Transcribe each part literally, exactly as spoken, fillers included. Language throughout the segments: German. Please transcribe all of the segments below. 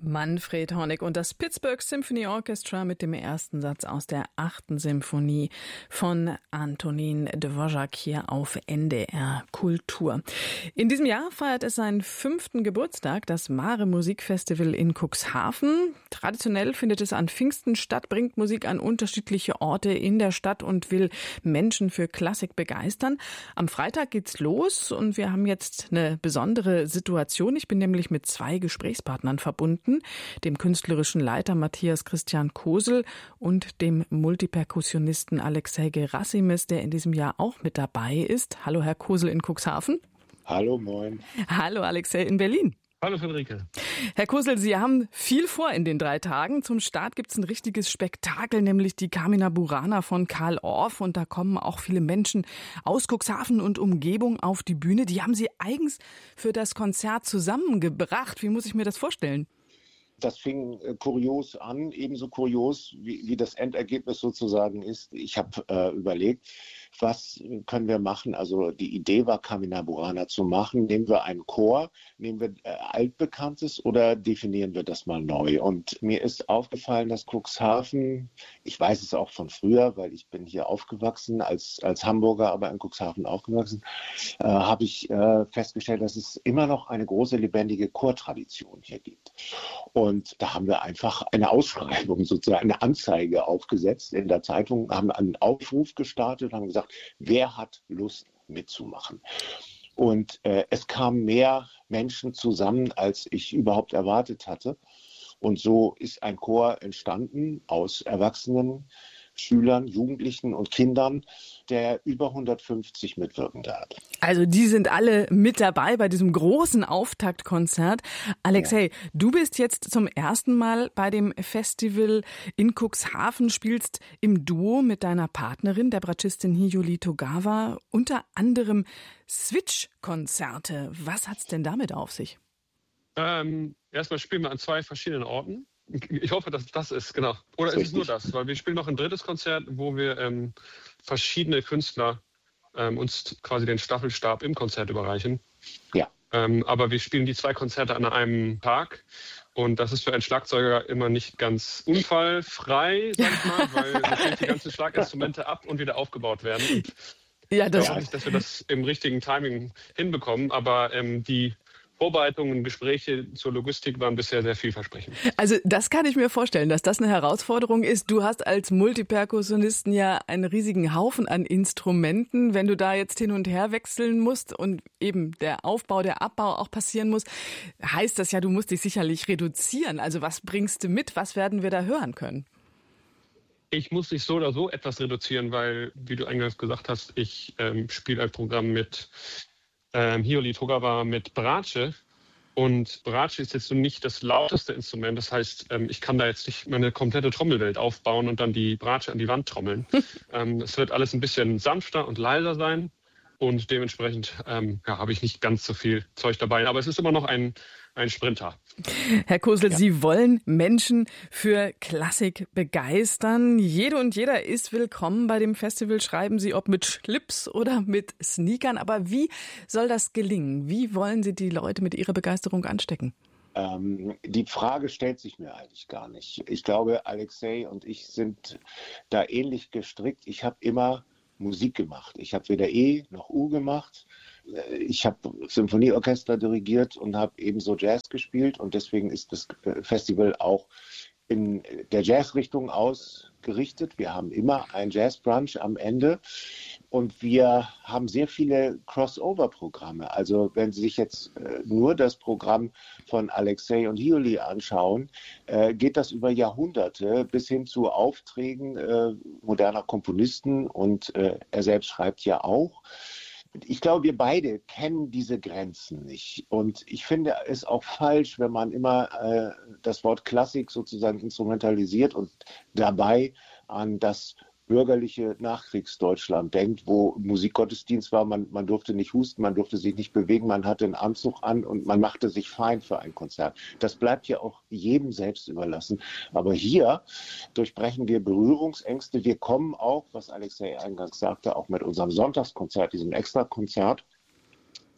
Manfred Honeck und das Pittsburgh Symphony Orchestra mit dem ersten Satz aus der achten Symphonie von Antonin Dvořák hier auf N D R Kultur. In diesem Jahr feiert es seinen fünften Geburtstag, das Mare Musikfestival in Cuxhaven. Traditionell findet es an Pfingsten statt, bringt Musik an unterschiedliche Orte in der Stadt und will Menschen für Klassik begeistern. Am Freitag geht's los und wir haben jetzt eine besondere Situation. Ich bin nämlich mit zwei Gesprächspartnern verbunden, dem künstlerischen Leiter Matthias Christian Kosel und dem Multiperkussionisten Alexei Gerassimis, der in diesem Jahr auch mit dabei ist. Hallo Herr Kosel in Cuxhaven. Hallo, moin. Hallo Alexei in Berlin. Hallo Friederike. Herr Kosel, Sie haben viel vor in den drei Tagen. Zum Start gibt es ein richtiges Spektakel, nämlich die Carmina Burana von Carl Orff. Und da kommen auch viele Menschen aus Cuxhaven und Umgebung auf die Bühne. Die haben Sie eigens für das Konzert zusammengebracht. Wie muss ich mir das vorstellen? Das fing äh, kurios an, ebenso kurios, wie, wie das Endergebnis sozusagen ist. Ich habe äh, überlegt, was können wir machen? Also die Idee war, Carmina Burana zu machen. Nehmen wir einen Chor, nehmen wir äh, Altbekanntes oder definieren wir das mal neu? Und mir ist aufgefallen, dass Cuxhaven, ich weiß es auch von früher, weil ich bin hier aufgewachsen, als, als Hamburger, aber in Cuxhaven aufgewachsen, äh, habe ich äh, festgestellt, dass es immer noch eine große lebendige Chortradition hier gibt. Und da haben wir einfach eine Ausschreibung, sozusagen eine Anzeige aufgesetzt in der Zeitung, haben einen Aufruf gestartet, haben gesagt, wer hat Lust mitzumachen? Und äh, es kamen mehr Menschen zusammen, als ich überhaupt erwartet hatte. Und so ist ein Chor entstanden aus Erwachsenen, Schülern, Jugendlichen und Kindern, der über hundertfünfzig Mitwirkende hat. Also die sind alle mit dabei bei diesem großen Auftaktkonzert. Alexei, ja. Du bist jetzt zum ersten Mal bei dem Festival in Cuxhaven, spielst im Duo mit deiner Partnerin, der Bratschistin Hiyuli Togawa, unter anderem Switch-Konzerte. Was hat's denn damit auf sich? Ähm, erstmal spielen wir an zwei verschiedenen Orten. Ich hoffe, dass das ist, genau. Oder ist es nur das? Weil wir spielen noch ein drittes Konzert, wo wir ähm, verschiedene Künstler ähm, uns quasi den Staffelstab im Konzert überreichen. Ja. Ähm, aber wir spielen die zwei Konzerte an einem Tag. Und das ist für einen Schlagzeuger immer nicht ganz unfallfrei, sag ich mal, weil natürlich die ganzen Schlaginstrumente ab und wieder aufgebaut werden. Und ja, das ich glaube nicht, dass wir das im richtigen Timing hinbekommen. Aber ähm, die Vorbereitungen, Gespräche zur Logistik waren bisher sehr vielversprechend. Also das kann ich mir vorstellen, dass das eine Herausforderung ist. Du hast als Multiperkussionisten ja einen riesigen Haufen an Instrumenten. Wenn du da jetzt hin und her wechseln musst und eben der Aufbau, der Abbau auch passieren muss, heißt das ja, du musst dich sicherlich reduzieren. Also was bringst du mit? Was werden wir da hören können? Ich muss mich so oder so etwas reduzieren, weil, wie du eingangs gesagt hast, ich ähm, spiele ein Programm mit Ähm, Hiyuli Togawa mit Bratsche. Und Bratsche ist jetzt so nicht das lauteste Instrument. Das heißt, ähm, ich kann da jetzt nicht meine komplette Trommelwelt aufbauen und dann die Bratsche an die Wand trommeln. ähm, es wird alles ein bisschen sanfter und leiser sein. Und dementsprechend ähm, ja, habe ich nicht ganz so viel Zeug dabei. Aber es ist immer noch ein, ein Sprinter. Herr Kosel, ja. Sie wollen Menschen für Klassik begeistern. Jede und jeder ist willkommen bei dem Festival, schreiben Sie, ob mit Schlips oder mit Sneakern. Aber wie soll das gelingen? Wie wollen Sie die Leute mit Ihrer Begeisterung anstecken? Ähm, die Frage stellt sich mir eigentlich gar nicht. Ich glaube, Alexei und ich sind da ähnlich gestrickt. Ich habe immer Musik gemacht. Ich habe weder E noch U gemacht. Ich habe Symphonieorchester dirigiert und habe ebenso Jazz gespielt. Und deswegen ist das Festival auch in der Jazzrichtung ausgerichtet. Wir haben immer ein Jazzbrunch am Ende. Und wir haben sehr viele Crossover-Programme. Also wenn Sie sich jetzt äh, nur das Programm von Alexei und Hiyuli anschauen, äh, geht das über Jahrhunderte bis hin zu Aufträgen äh, moderner Komponisten. Und äh, er selbst schreibt ja auch. Ich glaube, wir beide kennen diese Grenzen nicht. Und ich finde es auch falsch, wenn man immer äh, das Wort Klassik sozusagen instrumentalisiert und dabei an das bürgerliche Nachkriegsdeutschland denkt, wo Musikgottesdienst war, man, man durfte nicht husten, man durfte sich nicht bewegen, man hatte einen Anzug an und man machte sich fein für ein Konzert. Das bleibt ja auch jedem selbst überlassen. Aber hier durchbrechen wir Berührungsängste. Wir kommen auch, was Alexei eingangs sagte, auch mit unserem Sonntagskonzert, diesem Extrakonzert,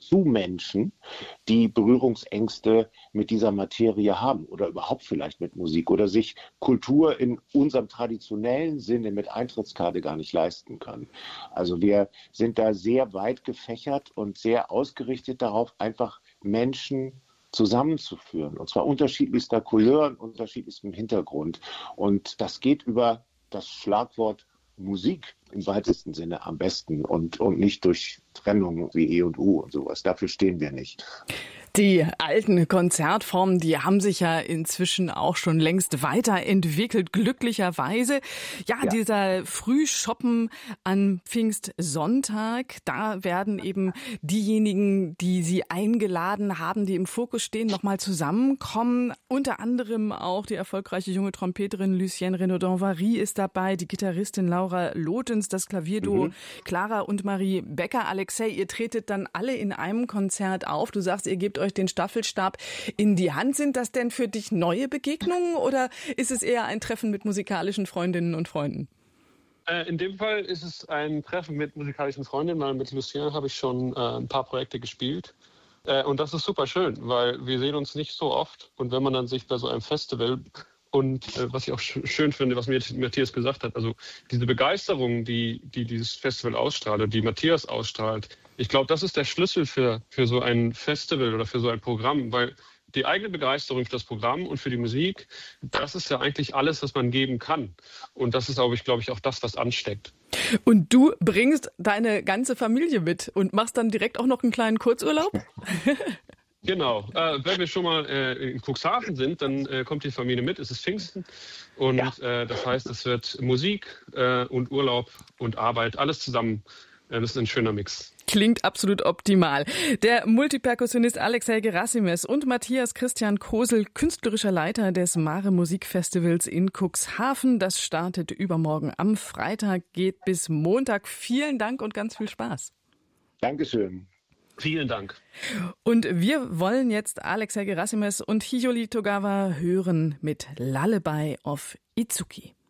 zu Menschen, die Berührungsängste mit dieser Materie haben oder überhaupt vielleicht mit Musik oder sich Kultur in unserem traditionellen Sinne mit Eintrittskarte gar nicht leisten können. Also wir sind da sehr weit gefächert und sehr ausgerichtet darauf, einfach Menschen zusammenzuführen, und zwar unterschiedlichster Couleur und unterschiedlichstem Hintergrund. Und das geht über das Schlagwort Musik im weitesten Sinne am besten und, und nicht durch Trennung wie E und U und sowas. Dafür stehen wir nicht. Die alten Konzertformen, die haben sich ja inzwischen auch schon längst weiterentwickelt, glücklicherweise. Ja, ja. Dieser Frühschoppen an Pfingstsonntag, da werden eben diejenigen, die Sie eingeladen haben, die im Fokus stehen, nochmal zusammenkommen. Unter anderem auch die erfolgreiche junge Trompeterin Lucienne Renaud-Danvary ist dabei, die Gitarristin Laura Lotens, das Klavierduo mhm. Clara und Marie Becker. Alexei, ihr tretet dann alle in einem Konzert auf. Du sagst, ihr gebt euch den Staffelstab in die Hand. Sind das denn für dich neue Begegnungen oder ist es eher ein Treffen mit musikalischen Freundinnen und Freunden? Äh, in dem Fall ist es ein Treffen mit musikalischen Freundinnen, weil mit Lucien habe ich schon äh, ein paar Projekte gespielt. Äh, und das ist super schön, weil wir sehen uns nicht so oft. Und wenn man dann sich bei so einem Festival und äh, was ich auch sch- schön finde, was mir Matthias gesagt hat, also diese Begeisterung, die, die dieses Festival ausstrahlt und die Matthias ausstrahlt, ich glaube, das ist der Schlüssel für, für so ein Festival oder für so ein Programm, weil die eigene Begeisterung für das Programm und für die Musik, das ist ja eigentlich alles, was man geben kann. Und das ist, glaube ich, glaube ich, auch das, was ansteckt. Und du bringst deine ganze Familie mit und machst dann direkt auch noch einen kleinen Kurzurlaub? Genau. Äh, wenn wir schon mal äh, in Cuxhaven sind, dann äh, kommt die Familie mit. Es ist Pfingsten. Und ja. äh, das heißt, es wird Musik äh, und Urlaub und Arbeit, alles zusammen. Äh, das ist ein schöner Mix. Klingt absolut optimal. Der Multiperkussionist Alexei Gerasimès und Matthias Christian Kosel, künstlerischer Leiter des Mare Musikfestivals in Cuxhaven. Das startet übermorgen am Freitag, geht bis Montag. Vielen Dank und ganz viel Spaß. Dankeschön. Vielen Dank. Und wir wollen jetzt Alexei Gerasimès und Hiyori Togawa hören mit Lullaby of Itsuki.